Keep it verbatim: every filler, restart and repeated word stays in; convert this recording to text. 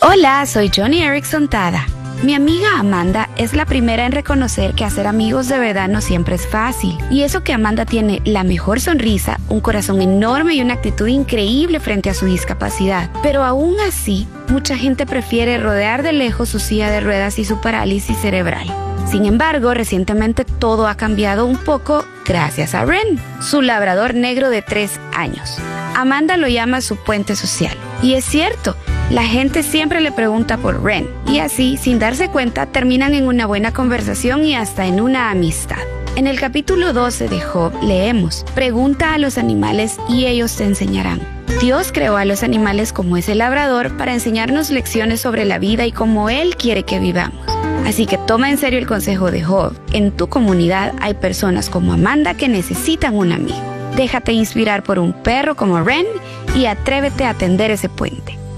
Hola, soy Joni Eareckson Tada. Mi amiga Amanda es la primera en reconocer que hacer amigos de verdad no siempre es fácil. Y eso que Amanda tiene la mejor sonrisa, un corazón enorme y una actitud increíble frente a su discapacidad. Pero aún así, mucha gente prefiere rodear de lejos su silla de ruedas y su parálisis cerebral. Sin embargo, recientemente todo ha cambiado un poco gracias a Ren, su labrador negro de tres años. Amanda lo llama su puente social. Y es cierto, la gente siempre le pregunta por Ren, y así, sin darse cuenta, terminan en una buena conversación y hasta en una amistad. En el capítulo doce de Job leemos: pregunta a los animales y ellos te enseñarán. Dios creó a los animales como ese labrador para enseñarnos lecciones sobre la vida y cómo Él quiere que vivamos. Así que toma en serio el consejo de Job. En tu comunidad hay personas como Amanda que necesitan un amigo. Déjate inspirar por un perro como Ren y atrévete a tender ese puente.